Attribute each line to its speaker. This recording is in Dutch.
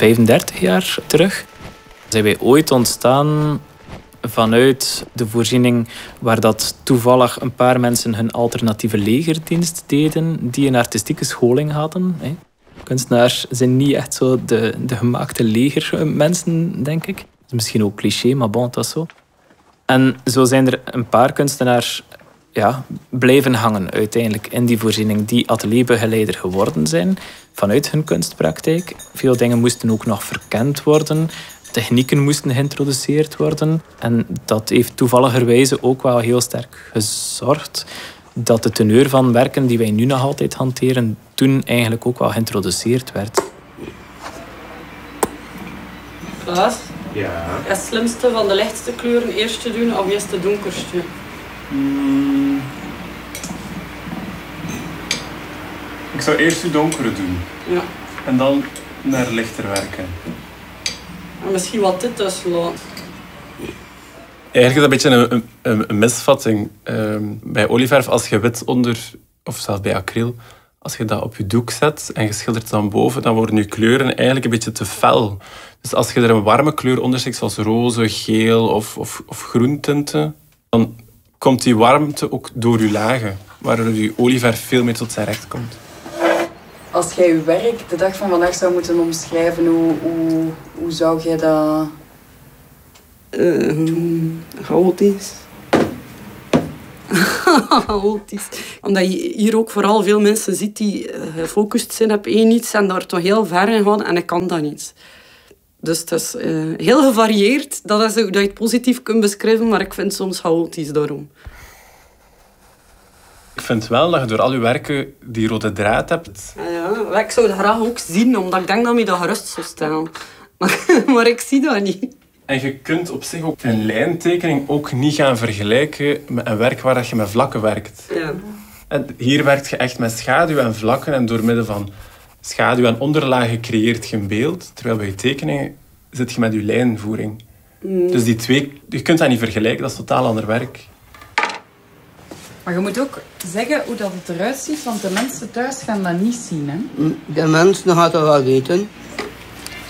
Speaker 1: 35 jaar terug. Zijn wij ooit ontstaan vanuit de voorziening waar dat toevallig een paar mensen hun alternatieve legerdienst deden die een artistieke scholing hadden. Kunstenaars zijn niet echt zo de gemaakte legermensen, denk ik. Dat is misschien ook cliché, maar bon, dat is zo. En zo zijn er een paar kunstenaars blijven hangen uiteindelijk in die voorziening die atelierbegeleider geworden zijn vanuit hun kunstpraktijk. Veel dingen moesten ook nog verkend worden. Technieken moesten geïntroduceerd worden. En dat heeft toevalligerwijze ook wel heel sterk gezorgd dat de teneur van werken die wij nu nog altijd hanteren, toen eigenlijk ook wel geïntroduceerd werd.
Speaker 2: Klaas?
Speaker 3: Ja?
Speaker 2: Het slimste van de lichtste kleuren eerst te doen of eerst de donkerste?
Speaker 3: Ik zou eerst de donkere doen.
Speaker 2: Ja.
Speaker 3: En dan naar lichter werken.
Speaker 2: En misschien wat dit tussen laat.
Speaker 3: Eigenlijk is dat een beetje een misvatting. Bij olieverf, als je wit onder, of zelfs bij acryl, als je dat op je doek zet en je schildert dan boven, dan worden je kleuren eigenlijk een beetje te fel. Dus als je er een warme kleur onder zet, zoals roze, geel of groentinten, dan komt die warmte ook door je lagen, waardoor je olieverf veel meer tot zijn recht komt.
Speaker 4: Als jij je werk de dag van vandaag zou moeten omschrijven, hoe zou jij dat doen?
Speaker 2: Chaotisch. Chaotisch. Omdat je hier ook vooral veel mensen ziet die gefocust zijn op één iets en daar toch heel ver in gaan en ik kan dat niet. Dus het is heel gevarieerd. Dat is hoe je het positief kunt beschrijven, maar ik vind het soms chaotisch daarom.
Speaker 3: Ik vind wel dat je door al je werken die rode draad hebt.
Speaker 2: Ja, ik zou dat graag ook zien, omdat ik denk dat me dat gerust zou stellen. Maar ik zie dat niet.
Speaker 3: En je kunt op zich ook een lijntekening ook niet gaan vergelijken met een werk waar je met vlakken werkt.
Speaker 2: Ja.
Speaker 3: En hier werk je echt met schaduw en vlakken en door middel van schaduw en onderlagen creëert je een beeld, terwijl bij je tekeningen zit je met je lijnvoering. Dus die twee, je kunt dat niet vergelijken, dat is totaal ander werk.
Speaker 5: Maar je moet ook zeggen hoe dat het eruit ziet, want de mensen thuis gaan dat niet zien. Hè?
Speaker 6: De mensen gaan dat wel weten.